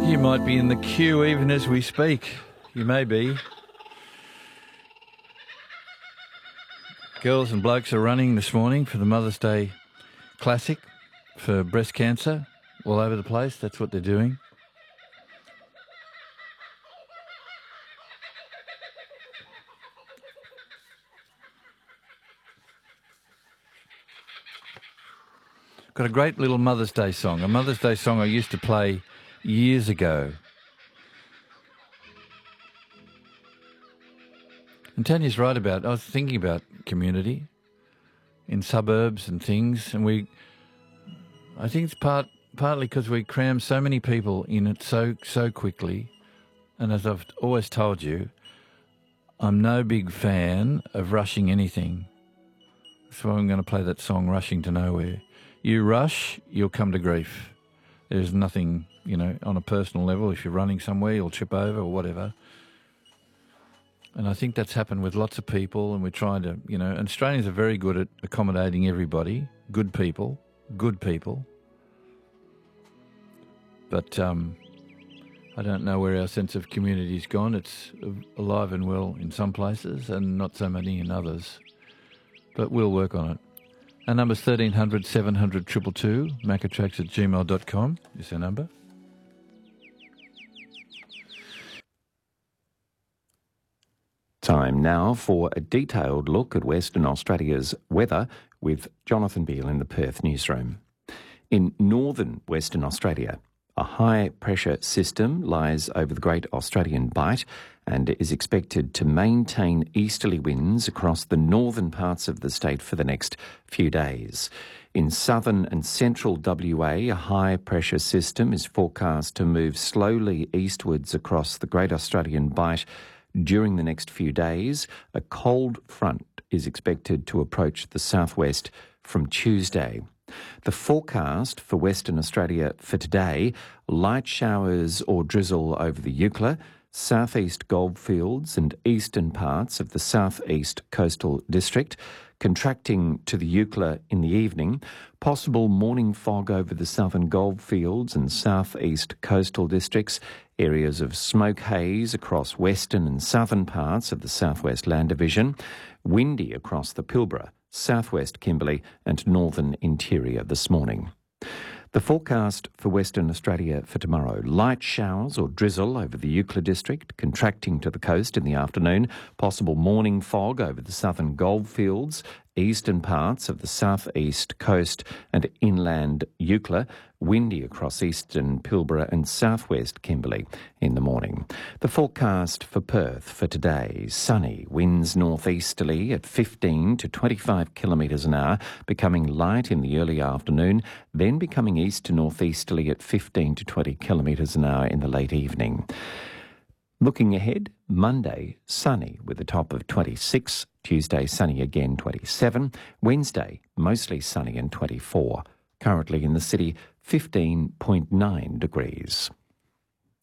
You might be in the queue even as we speak. You may be. Girls and blokes are running this morning for the Mother's Day Classic for breast cancer all over the place. That's what they're doing. Got a great little Mother's Day song. A Mother's Day song I used to play years ago. And Tanya's right about, I was thinking about community in suburbs and things, and I think it's partly because we cram so many people in it so quickly. And as I've always told you, I'm no big fan of rushing anything. That's why I'm going to play that song, Rushing to Nowhere. You rush, you'll come to grief. There's nothing, on a personal level. If you're running somewhere, you'll trip over or whatever. And I think that's happened with lots of people, and we're trying to, and Australians are very good at accommodating everybody, good people. But I don't know where our sense of community's gone. It's alive and well in some places and not so many in others. But we'll work on it. Our number's 1300 700 222, macatracks@gmail.com is our number. Time now for a detailed look at Western Australia's weather with Jonathan Beale in the Perth newsroom. In northern Western Australia, a high-pressure system lies over the Great Australian Bight and is expected to maintain easterly winds across the northern parts of the state for the next few days. In southern and central WA, a high-pressure system is forecast to move slowly eastwards across the Great Australian Bight. During the next few days, a cold front is expected to approach the southwest from Tuesday. The forecast for Western Australia for today: light showers or drizzle over the Eucla, southeast goldfields and eastern parts of the southeast coastal district, contracting to the Eucla in the evening, possible morning fog over the southern goldfields and southeast coastal districts, areas of smoke haze across western and southern parts of the southwest land division, windy across the Pilbara, southwest Kimberley and northern interior this morning. The forecast for Western Australia for tomorrow: light showers or drizzle over the Eucla district, contracting to the coast in the afternoon, possible morning fog over the southern goldfields, eastern parts of the southeast coast and inland Eucla, windy across eastern Pilbara and southwest Kimberley in the morning. The forecast for Perth for today: sunny, winds northeasterly at 15 to 25 kilometres an hour, becoming light in the early afternoon, then becoming east to northeasterly at 15 to 20 kilometres an hour in the late evening. Looking ahead, Monday, sunny with a top of 26, Tuesday sunny again 27, Wednesday mostly sunny and 24. Currently in the city, 15.9 degrees.